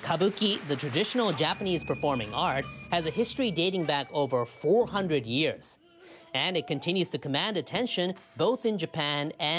Kabuki, the traditional Japanese performing art, has a history dating back over 400 years. And it continues to command attention both in Japan and